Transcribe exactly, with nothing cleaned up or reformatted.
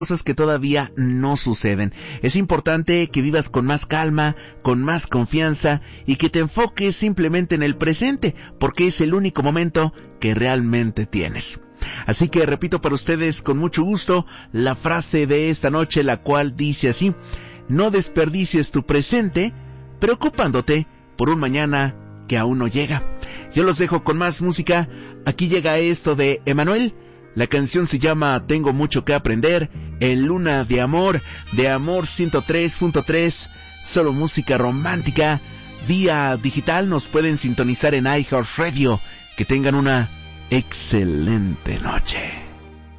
cosas que todavía no suceden. Es importante que vivas con más calma, con más confianza y que te enfoques simplemente en el presente, porque es el único momento que realmente tienes. Así que repito para ustedes con mucho gusto la frase de esta noche, la cual dice así: no desperdicies tu presente preocupándote por un mañana que aún no llega. Yo los dejo con más música. Aquí llega esto de Emanuel. La canción se llama Tengo mucho que aprender, en Luna de Amor, de Amor ciento tres punto tres, solo música romántica. Vía digital nos pueden sintonizar en iHeartRadio. Que tengan una excelente noche.